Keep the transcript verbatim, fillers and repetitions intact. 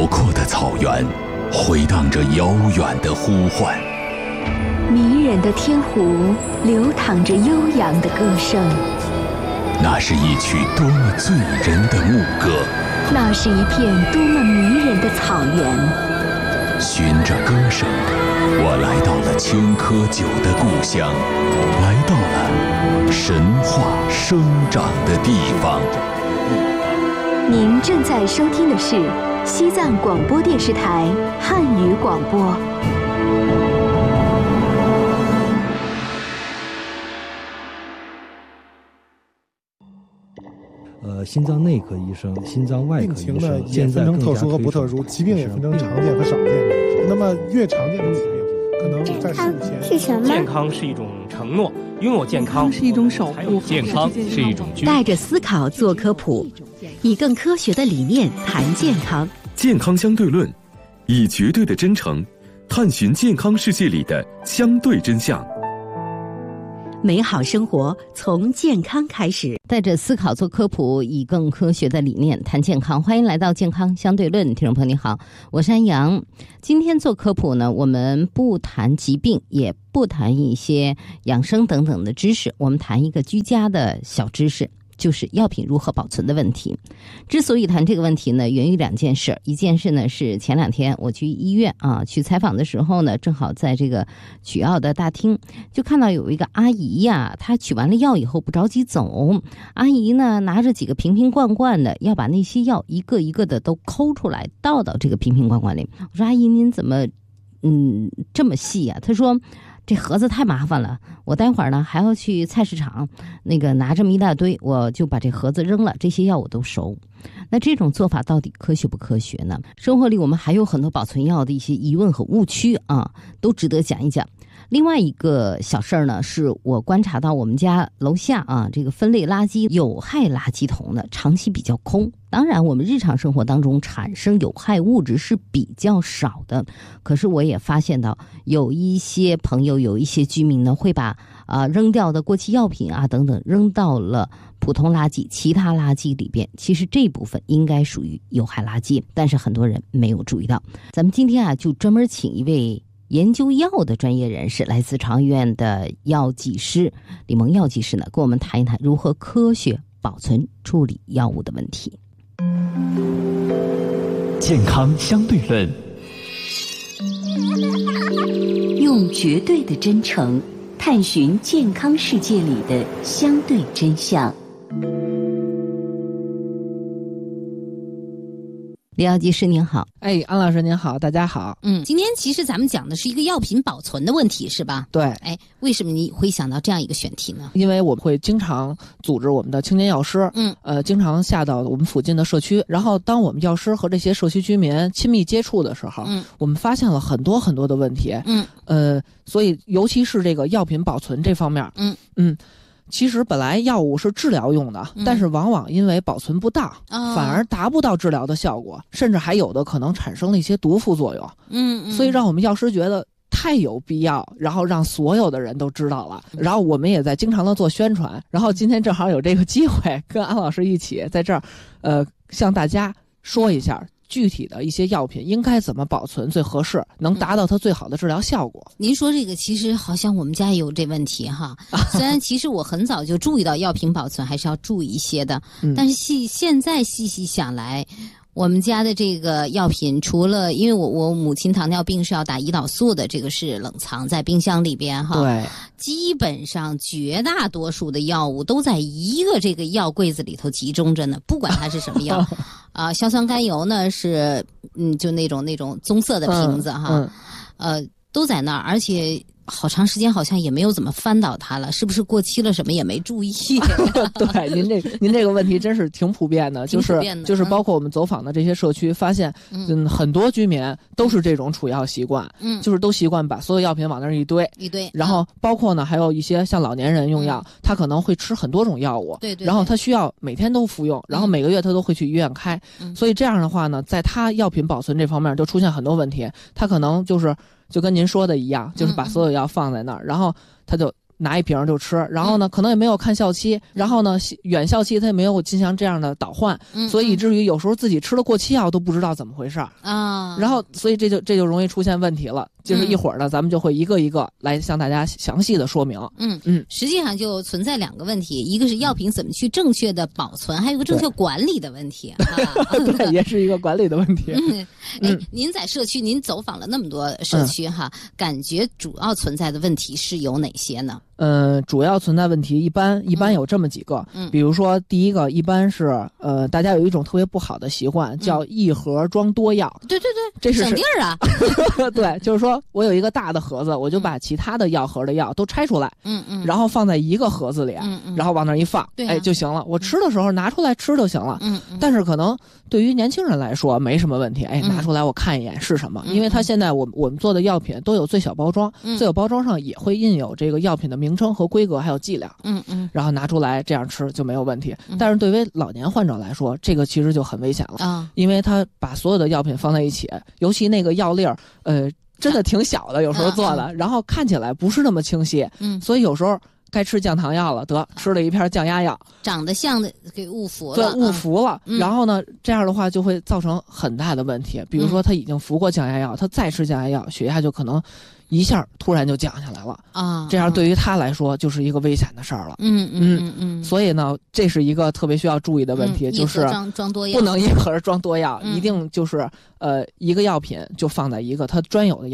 辽阔的草原回荡着遥远的呼唤， 迷人的天湖流淌着悠扬的歌声。 那是一曲多么醉人的牧歌， 那是一片多么迷人的草原。 循着歌声，我来到了青稞酒的故乡，来到了神话生长的地方。 您正在收听的是西藏广播电视台汉语广播。 呃，心脏内科医生、心脏外科医生， 病情呢也分成特殊和不特殊，疾病也分成常见和少见的。那么越常见的疾病，可能在十五前是什么？ 健康是一种承诺，拥有健康是一种守护， 健康是一种居。 带着思考做科普，以更科学的理念谈健康。 健康相对论，以绝对的真诚探寻健康世界里的相对真相。 美好生活从健康开始， 带着思考做科普，以更科学的理念谈健康。欢迎来到健康相对论，听众朋友你好，我是安阳。今天做科普呢，我们不谈疾病，也不谈一些养生等等的知识，我们谈一个居家的小知识，就是药品如何保存的问题。之所以谈这个问题呢，源于两件事。一件事呢是前两天我去医院啊去采访的时候呢，正好在这个取药的大厅，就看到有一个阿姨呀，她取完了药以后不着急走，阿姨呢拿着几个瓶瓶罐罐的，要把那些药一个一个的都抠出来倒到这个瓶瓶罐罐里。我说阿姨您怎么嗯这么细啊？她说这盒子太麻烦了，我待会儿呢还要去菜市场，那个拿这么一大堆，我就把这盒子扔了，这些药我都熟。那这种做法到底科学不科学呢？生活里我们还有很多保存药的一些疑问和误区啊，都值得讲一讲。另外一个小事儿呢，是我观察到我们家楼下啊，这个分类垃圾有害垃圾桶呢，长期比较空。当然，我们日常生活当中产生有害物质是比较少的，可是我也发现到有一些朋友、有一些居民呢，会把啊、呃、扔掉的过期药品啊等等扔到了普通垃圾、其他垃圾里边。其实这部分应该属于有害垃圾，但是很多人没有注意到。咱们今天啊，就专门请一位研究药的专业人士，来自长医院的药剂师李萌药剂师呢，跟我们谈一谈如何科学保存处理药物的问题。 健康相对论， 用绝对的真诚探寻健康世界里的相对真相。 李药剂师您好。 哎，安老师您好，大家好。 嗯，今天其实咱们讲的是一个药品保存的问题，是吧？ 对。 哎，为什么你会想到这样一个选题呢？ 因为我们会经常组织我们的青年药师，嗯，呃，经常下到我们附近的社区，然后当我们药师和这些社区居民亲密接触的时候，嗯，我们发现了很多很多的问题，嗯，呃，所以尤其是这个药品保存这方面，嗯嗯。其实本来药物是治疗用的，嗯、但是往往因为保存不当、哦，反而达不到治疗的效果，甚至还有的可能产生了一些毒副作用。嗯, 嗯，所以让我们药师觉得太有必要，然后让所有的人都知道了。然后我们也在经常的做宣传。然后今天正好有这个机会，跟安老师一起在这儿，呃，向大家说一下。具体的一些药品应该怎么保存最合适，能达到它最好的治疗效果。 嗯、您说这个其实好像我们家也有这问题哈。虽然其实我很早就注意到药品保存还是要注意一些的，嗯、但是细现在细细想来，我们家的这个药品除了因为我我母亲糖尿病是要打胰岛素的，这个是冷藏在冰箱里边哈。 对， 基本上绝大多数的药物都在一个这个药柜子里头集中着呢，不管它是什么药。啊，硝酸甘油呢是嗯，就那种那种棕色的瓶子哈，嗯嗯、呃，都在那儿，而且好长时间好像也没有怎么翻倒它了，是不是过期了什么也没注意？ 对，您这您这个问题真是挺普遍的，就是就是包括我们走访的这些社区，发现嗯很多居民都是这种储药习惯，嗯，就是都习惯把所有药品往那儿一堆一堆， 然后包括呢还有一些像老年人用药，嗯、他可能会吃很多种药物， 对 对, 对， 然后他需要每天都服用，然后每个月他都会去医院开，嗯、所以这样的话呢，在他药品保存这方面就出现很多问题，他可能就是。就跟您说的一样，就是把所有药放在那儿，嗯、然后他就拿一瓶就吃，然后呢，可能也没有看效期，然后呢，远效期他也没有进行这样的倒换， 嗯、 所以以至于有时候自己吃了过期药都不知道怎么回事啊。 然后，所以这就这就容易出现问题了。就是一会儿呢，咱们就会一个一个来向大家详细的说明。 嗯嗯，实际上就存在两个问题，一个是药品怎么去正确的保存，还有一个正确管理的问题。 对，也是一个管理的问题。 嗯，哎，您在社区，您走访了那么多社区哈，嗯、感觉主要存在的问题是有哪些呢？ 呃，主要存在问题一般一般有这么几个， 嗯， 比如说第一个一般是呃，大家有一种特别不好的习惯，叫一盒装多药。 对对对， 这是省地儿啊。 对，就是说我有一个大的盒子，我就把其他的药盒的药都拆出来， 嗯嗯， 然后放在一个盒子里， 嗯嗯， 然后往那一放， 对、啊， 哎就行了。我吃的时候拿出来吃就行了。 嗯嗯。 但是可能对于年轻人来说没什么问题，哎，拿出来我看一眼是什么， 嗯、 因为它现在我我们做的药品都有最小包装， 嗯、 最小包装上也会印有这个药品的名称和规格还有剂量， 嗯嗯， 然后拿出来这样吃就没有问题。嗯、但是对于老年患者来说，这个其实就很危险了啊， 因为他把所有的药品放在一起，尤其那个药粒儿，呃，真的挺小的，有时候做的， 啊、 然后看起来不是那么清晰， 嗯， 所以有时候该吃降糖药了，得吃了一片降压药， 长得像的给误服了， 对，误服了。 嗯、 然后呢，这样的话就会造成很大的问题，比如说他已经服过降压药，他再吃降压药，血压就可能一下突然就降下来了啊， 这样对于他来说就是一个危险的事儿了。 嗯嗯嗯嗯。 所以呢，这是一个特别需要注意的问题， 嗯、 就是装装多药， 不能一盒装多药， 嗯、 一定就是呃一个药品就放在一个它专有的药。